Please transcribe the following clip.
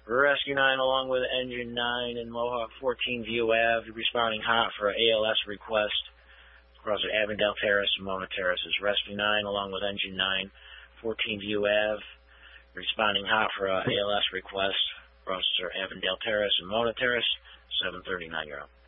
Rescue 9 along with Engine 9 and Mohawk 14 View Ave, responding hot for an ALS request across the Avondale Terrace and Mona Terraces. Rescue 9 along with Engine 9, 14 View Ave, responding hot for an ALS request across Avondale Terrace and Mona Terrace, 739 Euro.